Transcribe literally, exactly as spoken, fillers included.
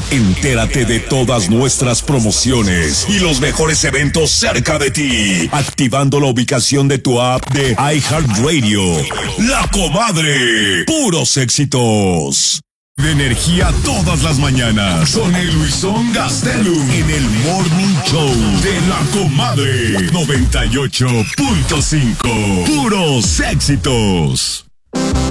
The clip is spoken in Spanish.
Entérate de todas nuestras promociones y los mejores eventos cerca de ti, activando la ubicación de tu app de iHeartRadio. La Comadre, puros éxitos. De energía todas las mañanas con el Luisón Gastelum en el Morning Show de La Comadre noventa y ocho punto cinco. Puros éxitos.